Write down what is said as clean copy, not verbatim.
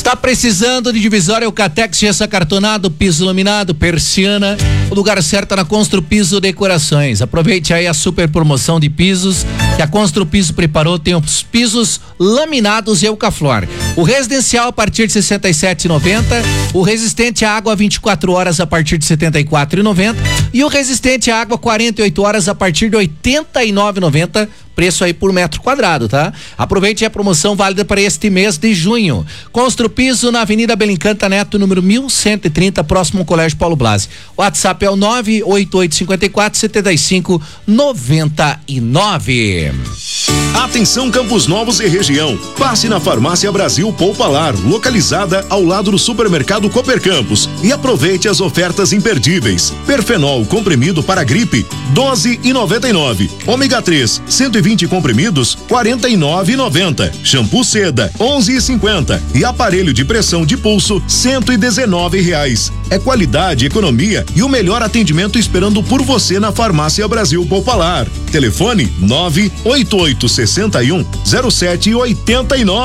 Tá precisando de divisória Eucatex, gesso acartonado, piso laminado, persiana? O lugar certo é na Construpiso Decorações. Aproveite aí a super promoção de pisos que a Construpiso preparou. Tem os pisos laminados e Eucaflor. O residencial a partir de R$ 67,90, o resistente à água 24 horas a partir de R$ 74,90 e o resistente à água 48 horas a partir de R$ 89,90. Preço aí por metro quadrado, tá? Aproveite a promoção válida para este mês de junho. Construpiso na Avenida Belincanta Neto, número 1130, próximo ao Colégio Paulo Blasi. O WhatsApp é o 98854-7599. Atenção Campos Novos e região. Passe na Farmácia Brasil Poupalar, localizada ao lado do supermercado Cooper Campos, e aproveite as ofertas imperdíveis. Perfenol comprimido para gripe, 12,99. Ômega 3, 120 comprimidos, 49,90. Shampoo Seda, 11,50. E aparelho de pressão de pulso, R$119. É qualidade, economia e o melhor atendimento esperando por você na Farmácia Brasil Poupalar. Telefone 988610789.